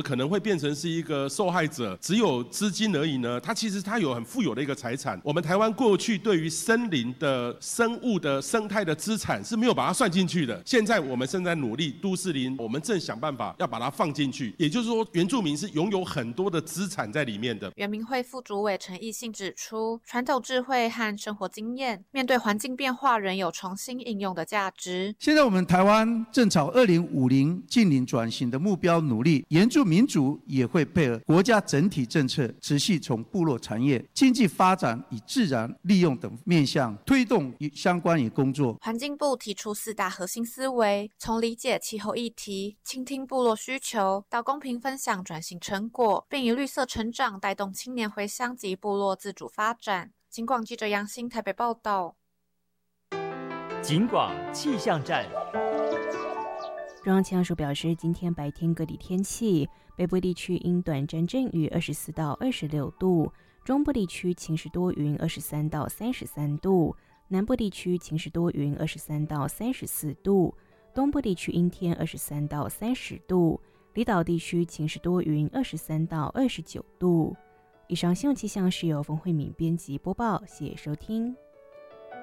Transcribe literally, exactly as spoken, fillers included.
可能会变成是一个受害者，只有资金而已呢？它其实它有很富有的一个财产。我们台湾过去对于森林的生物的生态的资产是没有把它算进去的，现在我们正在努力，都市林我们正想办法要把它放进去，也就是说原住民是拥有很多的资产在里面的。 原民会副主委陈义信指出，传统智慧和生活经验面对环境变化仍有重新应用的价值。 现在我们台湾正朝二零五零近零转型的目标努力，原住民族也会配合国家整体政策，持续从部落产业、经济发展与自然利用等面向推动相关与工作。 环境部提出四大核心思维，从理解气候议题、倾听部落需求，到公平分享转型成果，并以绿色成长带动青年回乡及部落自主发展。警广记者杨欣台北报道。 警广气象站。 中央气象署表示，今天白天各地天气，北部地区因短暂阵雨二十四到二十六度，中部地区晴时多云二十三到三十三度，南部地区晴时多云二十三到三十四度，东部地区阴天二十三到三十度，离岛地区晴时多云二十三到二十九度。以上新闻气象是由冯慧敏编辑播报，谢谢收听。